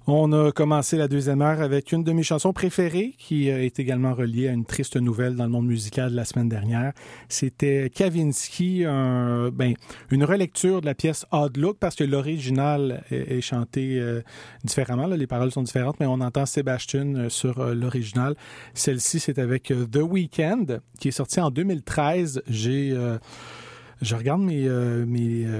On a commencé la deuxième heure avec une de mes chansons préférées qui est également reliée à une triste nouvelle dans le monde musical de la semaine dernière. C'était Kavinsky, une relecture de la pièce Odd Look parce que l'original est chanté différemment. Là, les paroles sont différentes, mais on entend Sebastian sur l'original. Celle-ci, c'est avec The Weeknd qui est sorti en 2013. Je regarde mes